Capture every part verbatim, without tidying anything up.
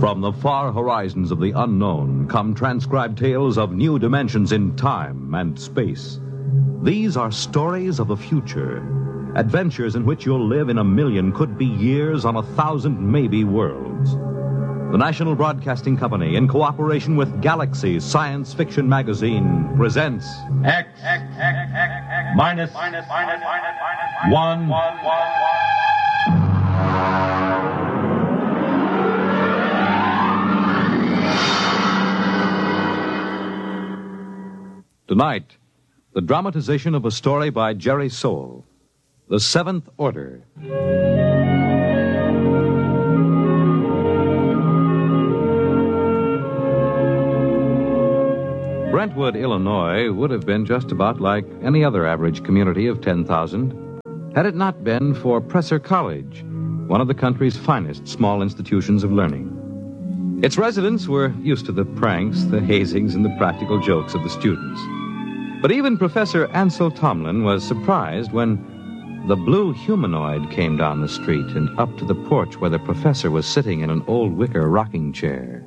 From the far horizons of the unknown come transcribed tales of new dimensions in time and space. These are stories of the future, adventures in which you'll live in a million could-be years on a thousand maybe worlds. The National Broadcasting Company, in cooperation with Galaxy Science Fiction Magazine, presents X, X, X, X, X minus, minus, minus, minus, minus, one, one, one, one. Tonight, the dramatization of a story by Jerry Soule, The Seventh Order. Brentwood, Illinois, would have been just about like any other average community of ten thousand had it not been for Presser College, one of the country's finest small institutions of learning. Its residents were used to the pranks, the hazings, and the practical jokes of the students. But even Professor Ansel Tomlin was surprised when the blue humanoid came down the street and up to the porch where the professor was sitting in an old wicker rocking chair.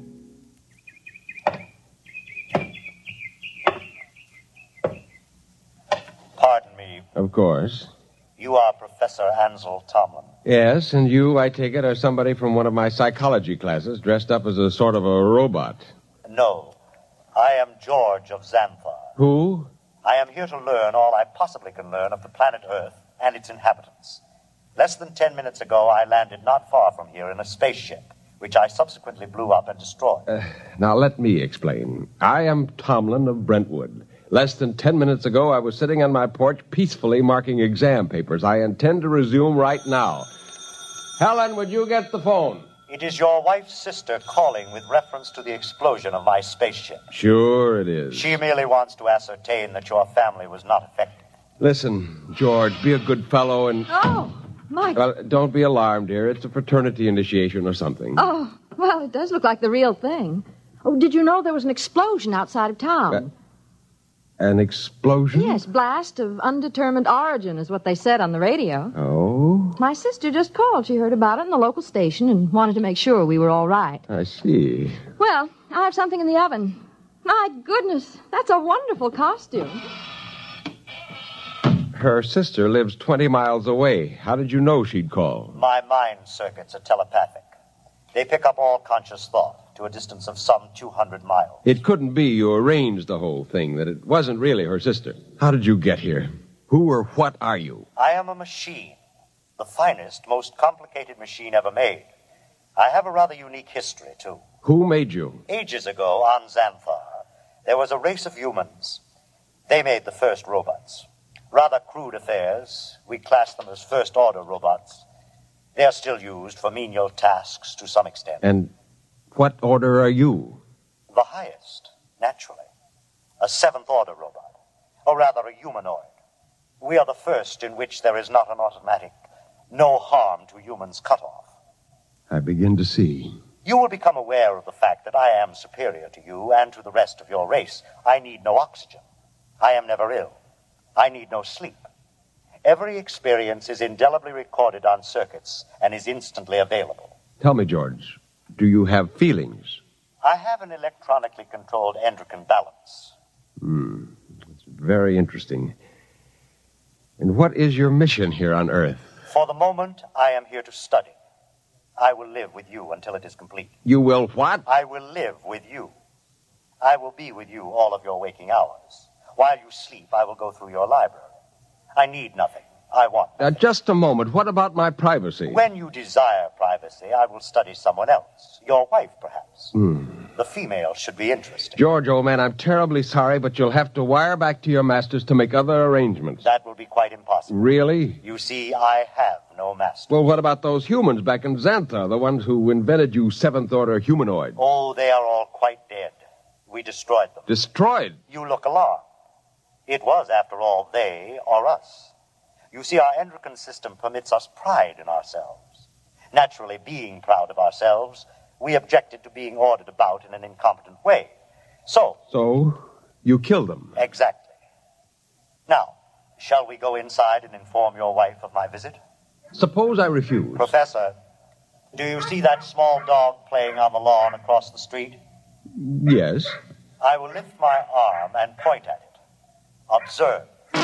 Pardon me. Of course. You are Professor Ansel Tomlin. Yes, and you, I take it, are somebody from one of my psychology classes dressed up as a sort of a robot. No. I am George of Xanthar. Who? I am here to learn all I possibly can learn of the planet Earth and its inhabitants. Less than ten minutes ago, I landed not far from here in a spaceship, which I subsequently blew up and destroyed. Uh, now, let me explain. I am Tomlin of Brentwood. Less than ten minutes ago, I was sitting on my porch peacefully marking exam papers. I intend to resume right now. Helen, would you get the phone? It is your wife's sister calling with reference to the explosion of my spaceship. Sure it is. She merely wants to ascertain that your family was not affected. Listen, George, be a good fellow and... Oh, Mike. Well, don't be alarmed, dear. It's a fraternity initiation or something. Oh, well, it does look like the real thing. Oh, did you know there was an explosion outside of town? Uh, an explosion? Yes, blast of undetermined origin is what they said on the radio. Oh? My sister just called. She heard about it in the local station and wanted to make sure we were all right. I see. Well, I have something in the oven. My goodness, that's a wonderful costume. Her sister lives twenty miles away. How did you know she'd call? My mind circuits are telepathic. They pick up all conscious thought to a distance of some two hundred miles. It couldn't be you arranged the whole thing, that it wasn't really her sister. How did you get here? Who or what are you? I am a machine. The finest, most complicated machine ever made. I have a rather unique history, too. Who made you? Ages ago on Xanthar, there was a race of humans. They made the first robots. Rather crude affairs. We class them as first-order robots. They are still used for menial tasks to some extent. And what order are you? The highest, naturally. A seventh-order robot. Or rather, a humanoid. We are the first in which there is not an automatic, no harm to humans cutoff. I begin to see. You will become aware of the fact that I am superior to you and to the rest of your race. I need no oxygen. I am never ill. I need no sleep. Every experience is indelibly recorded on circuits and is instantly available. Tell me, George, do you have feelings? I have an electronically controlled endocrine balance. Hmm. It's very interesting. And what is your mission here on Earth? For the moment, I am here to study. I will live with you until it is complete. You will what? I will live with you. I will be with you all of your waking hours. While you sleep, I will go through your library. I need nothing. I want Uh, nothing. just a moment. What about my privacy? When you desire privacy, I will study someone else. Your wife, perhaps. Hmm. The female should be interesting. George, old man, I'm terribly sorry, but you'll have to wire back to your masters to make other arrangements. That will be quite impossible. Really? You see, I have no master. Well, what about those humans back in Xanthar, the ones who invented you seventh-order humanoid? Oh, they are all quite dead. We destroyed them. Destroyed? You look alarmed. It was, after all, they or us. You see, our endocrine system permits us pride in ourselves. Naturally, being proud of ourselves, we objected to being ordered about in an incompetent way. So... So, you killed them? Exactly. Now, shall we go inside and inform your wife of my visit? Suppose I refuse. Professor, Do you see that small dog playing on the lawn across the street? Yes. I will lift my arm and point at it. Observe.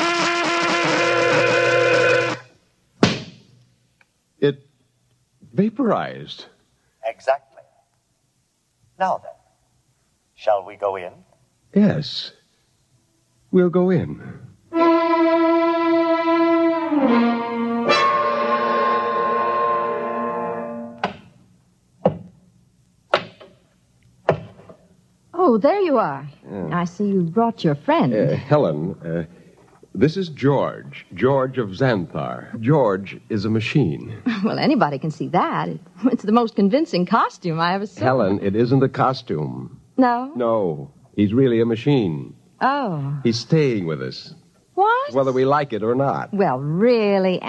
It vaporized. Exactly. Now then, shall we go in? Yes. We'll go in. Oh, there you are. I see you brought your friend. Uh, Helen, uh, this is George. George of Xanthar. George is a machine. Well, anybody can see that. It- It's the most convincing costume I ever saw. Helen, it isn't a costume. No? No, he's really a machine. Oh. He's staying with us, What? whether we like it or not. Well, really,